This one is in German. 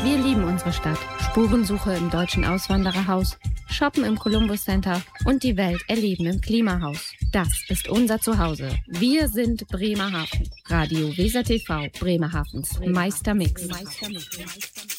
Wir lieben unsere Stadt, Spurensuche im Deutschen Auswandererhaus, shoppen im Columbus Center und die Welt erleben im Klimahaus. Das ist unser Zuhause. Wir sind Bremerhaven. Radio Weser TV, Bremerhavens Meistermix.